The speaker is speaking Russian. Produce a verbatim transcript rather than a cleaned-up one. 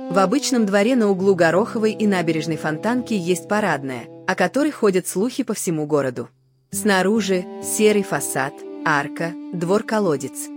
В обычном дворе на углу Гороховой и Набережной Фонтанки есть парадная, о которой ходят слухи по всему городу. Снаружи серый фасад, арка, двор-колодец.